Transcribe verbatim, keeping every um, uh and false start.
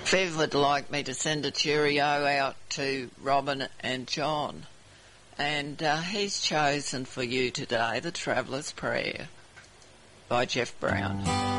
Viv would like me to send a cheerio out to Robin and John. And uh, he's chosen for you today The Traveller's Prayer by Jeff Brown.